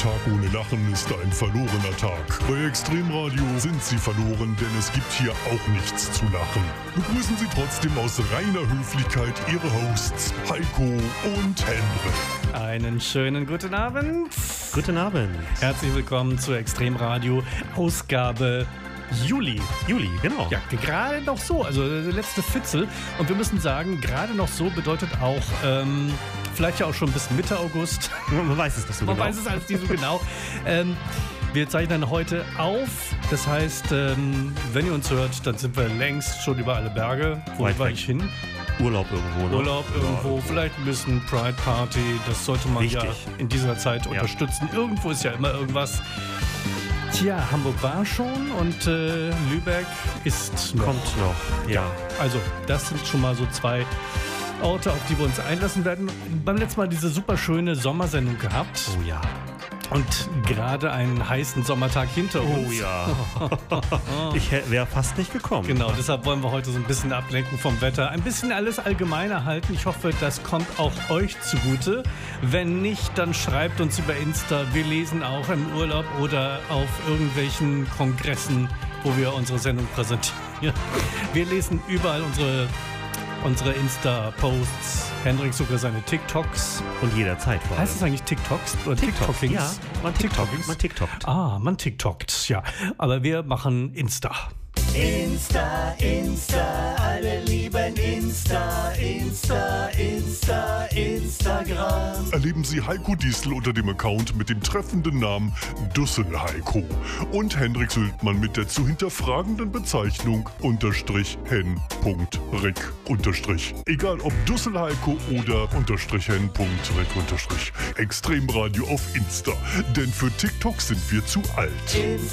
Tag ohne Lachen ist ein verlorener Tag. Bei Extremradio sind Sie verloren, denn es gibt hier auch nichts zu lachen. Begrüßen Sie trotzdem aus reiner Höflichkeit Ihre Hosts Heiko und Hendrik. Einen schönen guten Abend. Guten Abend. Herzlich willkommen zur Extremradio Ausgabe Juli. Juli, genau. Ja, gerade noch so, also der letzte Fitzel. Und wir müssen sagen, gerade noch so bedeutet auch, vielleicht ja auch schon bis Mitte August. Man weiß es nicht so genau. Man weiß es alles nicht so genau. Wir zeichnen heute auf. Das heißt, wenn ihr uns hört, dann sind wir längst schon über alle Berge. Wo war ich hin? Urlaub irgendwo. Ne? Urlaub irgendwo, ja. Vielleicht ein bisschen Pride Party. Das sollte man ja in dieser Zeit unterstützen. Irgendwo ist ja immer irgendwas. Tja, Hamburg war schon und Lübeck ist noch. Kommt noch, ja. Also das sind schon mal so zwei Orte, auf die wir uns einlassen werden. Beim letzten Mal diese super schöne Sommersendung gehabt. Oh ja. Und gerade einen heißen Sommertag hinter uns. Oh ja. Ich wäre fast nicht gekommen. Genau, deshalb wollen wir heute so ein bisschen ablenken vom Wetter. Ein bisschen alles allgemeiner halten. Ich hoffe, das kommt auch euch zugute. Wenn nicht, dann schreibt uns über Insta. Wir lesen auch im Urlaub oder auf irgendwelchen Kongressen, wo wir unsere Sendung präsentieren. Wir lesen überall unsere Insta-Posts. Hendrik sogar seine TikToks. Und jederzeit vor allem. Heißt es eigentlich TikToks oder TikTokings? Ja, man TikTokt. Man TikTokt, ja. Aber wir machen Insta. Insta, alle lieben Insta, Instagram. Erleben Sie Heiko Diesel unter dem Account mit dem treffenden Namen Dussel Heiko und Hendrik Sültmann mit der zu hinterfragenden Bezeichnung _hen.rick_. Egal ob Dussel Heiko oder _hen.rick_. Extremradio auf Insta, denn für TikTok sind wir zu alt.